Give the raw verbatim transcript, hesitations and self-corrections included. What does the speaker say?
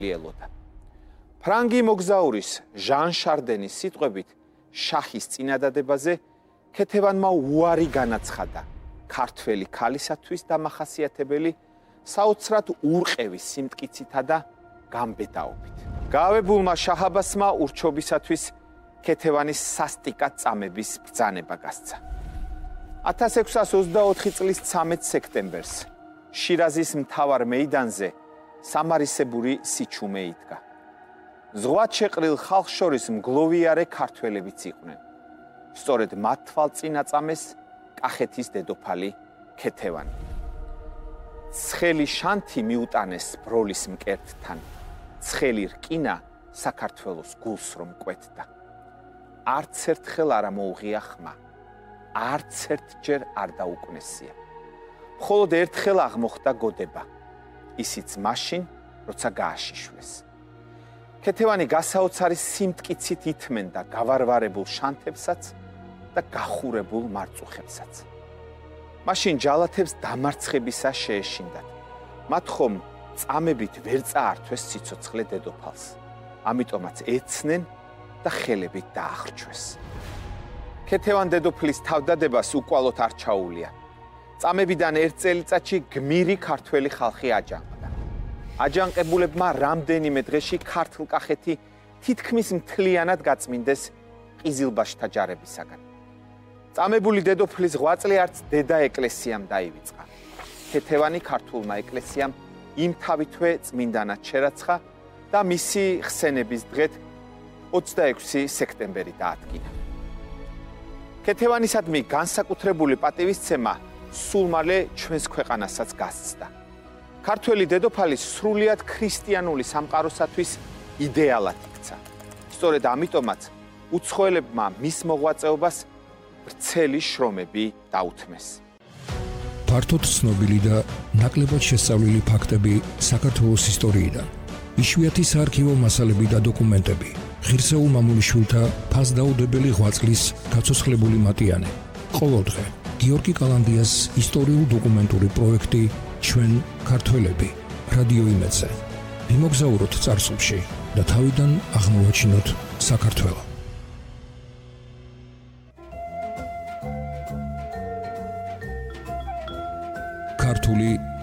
ელოდა. ფრანგი მოგზაურის ჟან შარდენის სიტყვებით შაჰის წინადადებაზე ქეთევანმა უარი განაცხადა ქართველი ქალისათვის დამახასიათებელი საოცრად ურყევი სიმტკიცითა და გამბედაობით. გაავებულმა შაჰ აბასმა ურჩობისათვის ქეთევანის სასტიკად წამების ბრძანება გასცა. ათას ექვსას ოცდაოთხი წლის ცამეტ სექტემბერს შირაზის მთავარ მეიდანზე სამარისებური სიჩუმე იდგა. ზღვად შეყრილ ხალხს შორის მგლოვიარე ქართველებიც იყვნენ. სწორედ მათ თვალწინ აწამეს კახეთის დედოფალი ქეთევანი. ცხელი შანთი მიუტანეს ბროლის მკერდთან. ცხელი რკინა საქართველოს გულს რომ კვეთდა. არც ერთხელ არ მოუღია ხმა. არც ერთჯერ არ დაუკნესია. მხოლოდ ერთხელ აღმოხდა გოდება. ისიც მაშინ, როცა გააშიშვეს. ქეთევანი გასაოცარი სიმტკიცით ითმენდა გავარვარებულ შანთებსაც და გახურებულ მარწუხებსაც. მაშინ ჯალათებს დამარცხებისა შეეშინდათ. მათ ხომ წამებით ვერ წაართვეს სიცოცხლე დედოფალს. ამიტომაც ეცნენ და ხელებით დაახრჩვეს. ქეთევან დედოფლის თავდადებას უკვალოდ არ ჩაუვლია. წამებიდან ერთ წელიწადში გმირი ქართველი ხალხი აჯანყდა. აჯანყებულებმა რამდენიმე დღეში ქართლ-კახეთი თითქმის მთლიანად გაწმინდეს ყიზილბაშთა ჯარებისაგან. წამებული დედოფლის ღვაწლი არც დედა ეკლესიამ დაივიწყა. ქეთევანი ქართულმა ეკლესიამ იმთავითვე წმინდანად შერაცხა და მისი ხსენების დღეთ ოცდაექვსი სექტემბერი დაადგინა. ქეთევანისადმი განსაკუთრებული პატივისცემა სულ მალე ჩვენს ქვეყანასაც გასცდა. ქართველი დედოფალი სრულიად ქრისტიანული სამყაროსათვის იდეალად იქცა. სწორედ ამიტომაც უცხოელებმა მის მოღვაწეობას ვრცელი შრომები დაუთმეს. ფართოდ ცნობილი და ნაკლებად შესწავლილი ფაქტები საქართველოს ისტორიიდან. იშვიათი საარქივო მასალები და დოკუმენტები. ღირსეულ მამულიშვილთა ფასდაუდებელი ღვაწლის გაცოცხლებული მატიანე. ყოველდღე გიორგი კალანდიას ისტორიულ-დოკუმენტური პროექტი ჩვენ ქართველები რადიო იმედზე. ვიმოგზაუროთ წარსულში და თავიდან აღმოვაჩინოთ საქართველო. ქართული